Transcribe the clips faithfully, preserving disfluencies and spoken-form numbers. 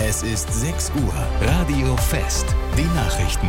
Es ist sechs Uhr. Radio Fest. Die Nachrichten.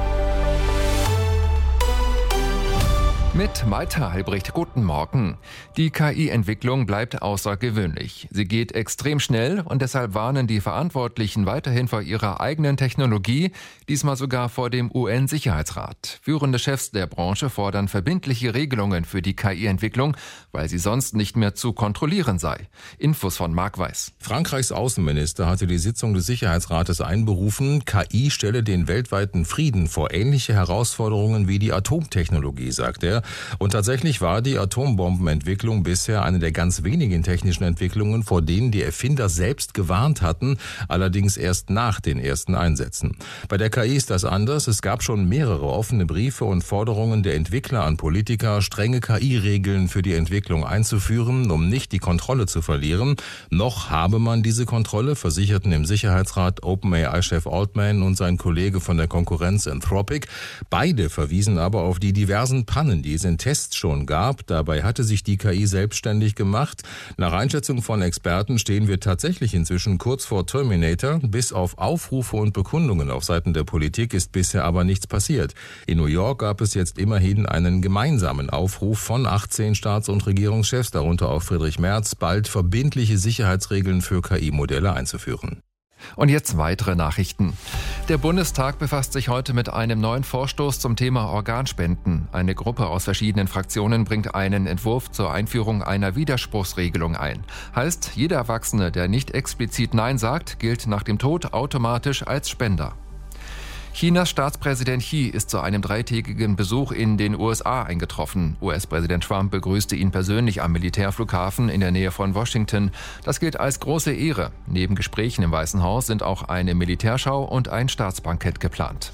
Mit Maita Albrecht, guten Morgen. Die K I-Entwicklung bleibt außergewöhnlich. Sie geht extrem schnell und deshalb warnen die Verantwortlichen weiterhin vor ihrer eigenen Technologie, diesmal sogar vor dem U N-Sicherheitsrat. Führende Chefs der Branche fordern verbindliche Regelungen für die K I-Entwicklung, weil sie sonst nicht mehr zu kontrollieren sei. Infos von Marc Weiß. Frankreichs Außenminister hatte die Sitzung des Sicherheitsrates einberufen. K I stelle den weltweiten Frieden vor ähnliche Herausforderungen wie die Atomtechnologie, sagt er. Und tatsächlich war die Atombombenentwicklung bisher eine der ganz wenigen technischen Entwicklungen, vor denen die Erfinder selbst gewarnt hatten, allerdings erst nach den ersten Einsätzen. Bei der K I ist das anders. Es gab schon mehrere offene Briefe und Forderungen der Entwickler an Politiker, strenge K I-Regeln für die Entwicklung einzuführen, um nicht die Kontrolle zu verlieren. Noch habe man diese Kontrolle, versicherten im Sicherheitsrat OpenAI-Chef Altman und sein Kollege von der Konkurrenz Anthropic. Beide verwiesen aber auf die diversen Pannen, die es in Tests schon gab. Dabei hatte sich die K I selbstständig gemacht. Nach Einschätzung von Experten stehen wir tatsächlich inzwischen kurz vor Terminator. Bis auf Aufrufe und Bekundungen auf Seiten der Politik ist bisher aber nichts passiert. In New York gab es jetzt immerhin einen gemeinsamen Aufruf von achtzehn Staats- und Regierungschefs, darunter auch Friedrich Merz, bald verbindliche Sicherheitsregeln für K I-Modelle einzuführen. Und jetzt weitere Nachrichten. Der Bundestag befasst sich heute mit einem neuen Vorstoß zum Thema Organspenden. Eine Gruppe aus verschiedenen Fraktionen bringt einen Entwurf zur Einführung einer Widerspruchsregelung ein. Heißt, jeder Erwachsene, der nicht explizit Nein sagt, gilt nach dem Tod automatisch als Spender. Chinas Staatspräsident Xi ist zu einem dreitägigen Besuch in den U S A eingetroffen. U S-Präsident Trump begrüßte ihn persönlich am Militärflughafen in der Nähe von Washington. Das gilt als große Ehre. Neben Gesprächen im Weißen Haus sind auch eine Militärschau und ein Staatsbankett geplant.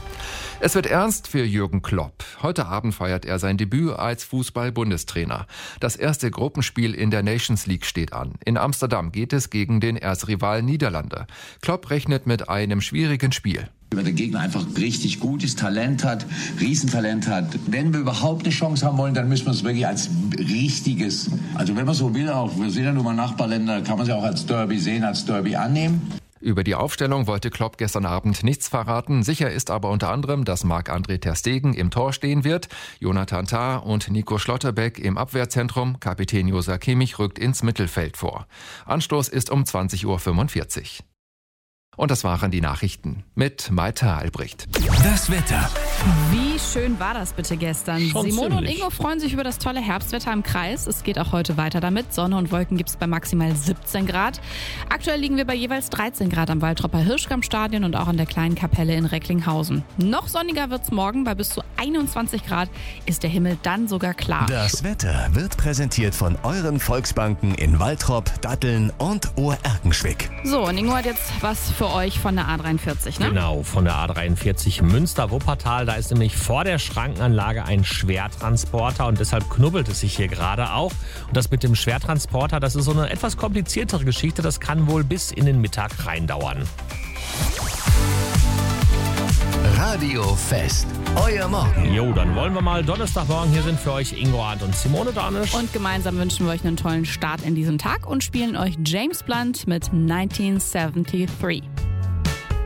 Es wird ernst für Jürgen Klopp. Heute Abend feiert er sein Debüt als Fußball-Bundestrainer. Das erste Gruppenspiel in der Nations League steht an. In Amsterdam geht es gegen den Erzrivalen Niederlande. Klopp rechnet mit einem schwierigen Spiel. Wenn der Gegner einfach richtig gut ist, Talent hat, Riesentalent hat. Wenn wir überhaupt eine Chance haben wollen, dann müssen wir es wirklich als richtiges, also wenn man so will, auch, wir sehen ja nun mal Nachbarländer, kann man es ja auch als Derby sehen, als Derby annehmen. Über die Aufstellung wollte Klopp gestern Abend nichts verraten. Sicher ist aber unter anderem, dass Marc-André ter Stegen im Tor stehen wird, Jonathan Tah und Nico Schlotterbeck im Abwehrzentrum. Kapitän Joshua Kimmich rückt ins Mittelfeld vor. Anstoß ist um zwanzig Uhr fünfundvierzig. Und das waren die Nachrichten mit Maita Albrecht. Das Wetter. Wie schön war das bitte gestern? Schon Simone ziemlich. und Ingo freuen sich über das tolle Herbstwetter im Kreis. Es geht auch heute weiter damit. Sonne und Wolken gibt es bei maximal siebzehn Grad. Aktuell liegen wir bei jeweils dreizehn Grad am Waldropper Hirschkampstadion und auch an der kleinen Kapelle in Recklinghausen. Noch sonniger wird es morgen. Bei bis zu einundzwanzig Grad ist der Himmel dann sogar klar. Das Wetter wird präsentiert von euren Volksbanken in Waltrop, Datteln und Oererkenschwick. So, und Ingo hat jetzt was für euch von der A dreiundvierzig, ne? Genau, von der A dreiundvierzig Münster-Wuppertal. Da ist nämlich vor der Schrankenanlage ein Schwertransporter und deshalb knubbelt es sich hier gerade auch. Und das mit dem Schwertransporter, das ist so eine etwas kompliziertere Geschichte. Das kann wohl bis in den Mittag reindauern. Radio Fest. Euer Morgen. Jo, dann wollen wir mal Donnerstagmorgen. Hier sind für euch Ingo Arndt und Simone Danisch. Und gemeinsam wünschen wir euch einen tollen Start in diesem Tag und spielen euch James Blunt mit neunzehnhundertdreiundsiebzig.